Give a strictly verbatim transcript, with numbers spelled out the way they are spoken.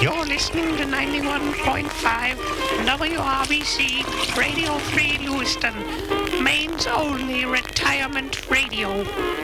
You're listening to ninety-one point five W R B C Radio Free Lewiston, Maine's only retirement radio.